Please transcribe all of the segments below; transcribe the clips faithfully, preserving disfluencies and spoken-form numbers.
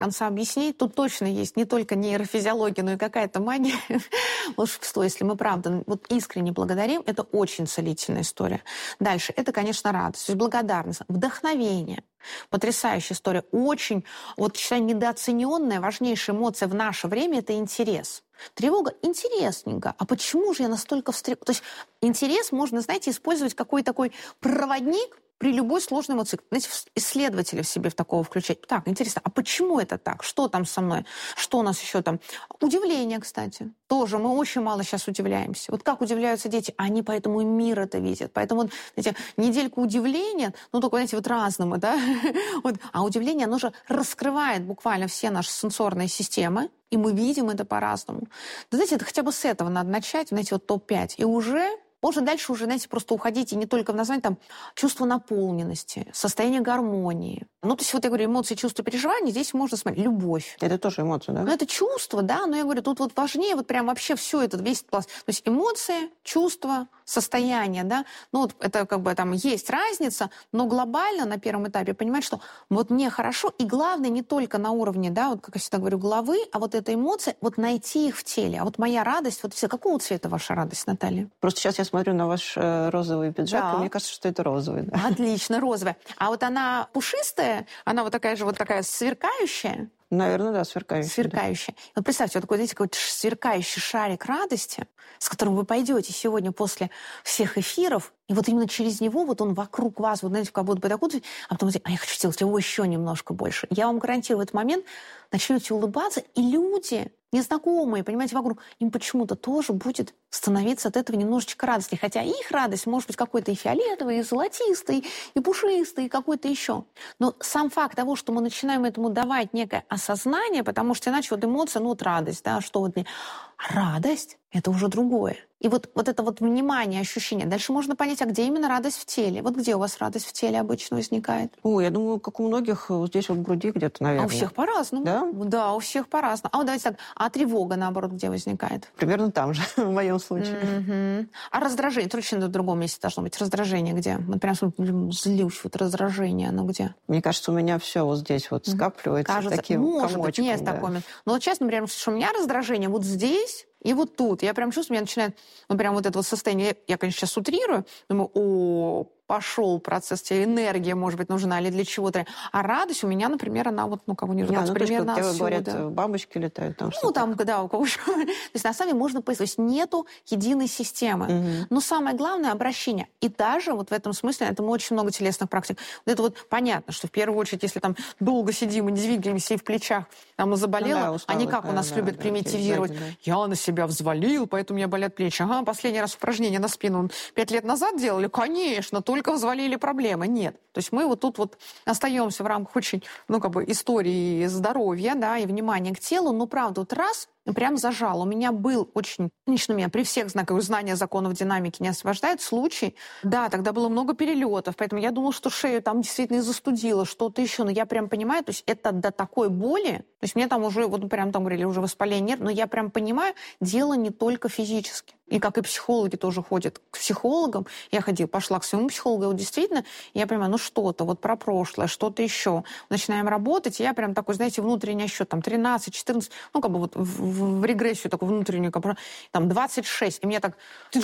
конца объяснить. Тут точно есть не только нейрофизиология, но и какая-то магия, волшебство. Если мы, правда, вот искренне благодарим, это очень целительная история. Дальше. Это, конечно, радость, то есть благодарность, вдохновение. Потрясающая история. Очень, вот, считаю, недооцененная, важнейшая эмоция в наше время – это интерес. Тревога интересненько. А почему же я настолько встревожена? То есть интерес можно, знаете, использовать какой такой проводник при любой сложной эмоции. Знаете, исследователи в себе в такого включать. Так, интересно, а почему это так? Что там со мной? Что у нас еще там? Удивление, кстати. Тоже мы очень мало сейчас удивляемся. Вот как удивляются дети, они поэтому и мир это видят. Поэтому, вот, знаете, недельку удивления, ну, только, знаете, вот разному, да? Вот. А удивление, оно же раскрывает буквально все наши сенсорные системы, и мы видим это по-разному. Да, знаете, это хотя бы с этого надо начать, знаете, вот топ пять. И уже можно дальше уже, знаете, просто уходить и не только в название, там, чувство наполненности, состояние гармонии. Ну, то есть, вот я говорю, эмоции, чувства, переживания, здесь можно смотреть. Любовь. Это тоже эмоции, да? Ну, это чувство, да, но я говорю, тут вот важнее вот прям вообще все это, весь пласт. То есть эмоции, чувства, состояние, да, ну, вот это как бы там есть разница, но глобально на первом этапе понимать, что вот мне хорошо, и главное не только на уровне, да, вот как я всегда говорю, головы, а вот эта эмоция, вот найти их в теле. А вот моя радость, вот все, какого цвета ваша радость, Наталья? Просто сейчас я смотрю на ваш э, розовый пиджак, Да. и мне кажется, что это розовый. Да? Отлично, розовая. А вот она пушистая, она вот такая же, вот такая сверкающая. Наверное, да, сверкающая. Сверкающая. Да. Вот представьте, вот такой, знаете, какой-то сверкающий шарик радости, с которым вы пойдете сегодня после всех эфиров, и вот именно через него вот он вокруг вас, вот, знаете, как будто бы так вот, а потом говорите, а я хочу сделать его еще немножко больше. Я вам гарантирую, в этот момент начнете улыбаться, и люди, незнакомые, понимаете, вокруг, им почему-то тоже будет становиться от этого немножечко радостнее. Хотя их радость может быть какой-то и фиолетовый, и золотистый, и пушистый, и какой-то еще. Но сам факт того, что мы начинаем этому давать некое осознание, потому что иначе вот эмоция, ну вот радость, да, что вот... Радость – это уже другое. И вот, вот это вот внимание, ощущение. Дальше можно понять, а где именно радость в теле? Вот где у вас радость в теле обычно возникает? О, я думаю, как у многих, вот здесь вот в груди где-то, наверное. А у всех по-разному. Да? Да, у всех по-разному. А вот давайте так, а тревога, наоборот, где возникает? Примерно там же, в моем случае. Mm-hmm. А раздражение? Точно в другом месте должно быть. Раздражение где? Вот прям злюсь, вот раздражение, оно где? Мне кажется, у меня все вот здесь вот скапливается. Кажется, таким может комочком, быть, нет да. такой. Но вот честно, например, что у меня раздражение вот здесь и вот тут. Я прям чувствую, меня начинает, ну, прям вот это вот состояние, я, конечно, сейчас утрирую, думаю, о, пошел процесс, тебе энергия, может быть, нужна, или для чего-то. А радость у меня, например, она вот, ну, кого не знаю, ну, примерно отсюда. Говорят, бабочки летают там. Ну, там, да, у кого еще. То есть, на самом деле, можно поискать. То есть, нету единой системы. Угу. Но самое главное – обращение. И даже вот в этом смысле, это очень много телесных практик. Вот это вот понятно, что в первую очередь, если там долго сидим и не двигаемся, и в плечах там заболело, ну, да, усталость, они как да, у нас да, любят да, примитивировать. Да, да. Я на себя взвалил, поэтому у меня болят плечи. Ага, последний раз упражнение на спину пять лет назад делали? Конечно, только взвалили проблемы. Нет. То есть мы вот тут вот остаемся в рамках очень, ну, как бы, истории здоровья, да, и внимания к телу. Но, правда, вот раз прям зажал. У меня был очень, лично меня при всех знаках знания законов динамики не освобождает случай. Да, тогда было много перелетов, поэтому я думала, что шею там действительно и застудило, что-то еще. Но я прям понимаю, то есть это до такой боли, то есть мне там уже, вот прям там говорили, уже воспаление нет, но я прям понимаю, дело не только физически. И как и психологи тоже ходят к психологам. Я ходила, пошла к своему психологу, вот действительно, я понимаю, ну что-то вот про прошлое, что-то еще. Начинаем работать, и я прям такой, знаете, внутренний счет, там тринадцать, четырнадцать, ну как бы вот в, в регрессию такую внутреннюю, как бы, там двадцать шесть, и мне так...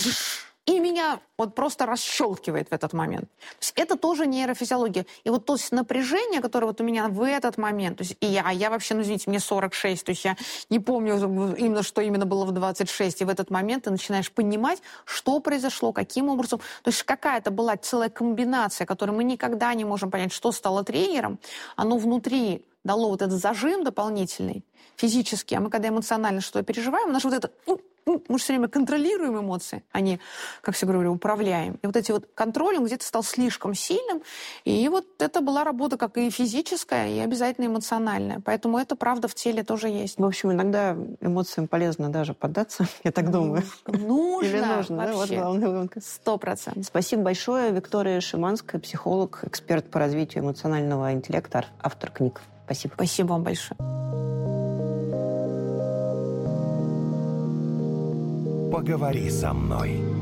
И меня вот просто расщелкивает в этот момент. То есть это тоже нейрофизиология. И вот то есть напряжение, которое вот у меня в этот момент, то есть и я, а я вообще, ну, извините, мне сорок шесть, то есть я не помню именно, что именно было в двадцать шесть, и в этот момент ты начинаешь понимать, что произошло, каким образом. То есть какая-то была целая комбинация, которую мы никогда не можем понять, что стало триггером, оно внутри дало вот этот зажим дополнительный, физически, а мы когда эмоционально что-то переживаем, у нас вот это... Мы же все время контролируем эмоции, а не, как все говорю, управляем. И вот эти вот контроль, он где-то стал слишком сильным. И вот это была работа как и физическая, и обязательно эмоциональная. Поэтому это, правда, в теле тоже есть. В общем, иногда эмоциям полезно даже поддаться, я так думаю. Нужно. Или нужно, да? Вот главная выводка. Сто процентов. Спасибо большое. Виктория Шиманская, психолог, эксперт по развитию эмоционального интеллекта, автор книг. Спасибо. Спасибо вам большое. Поговори со мной.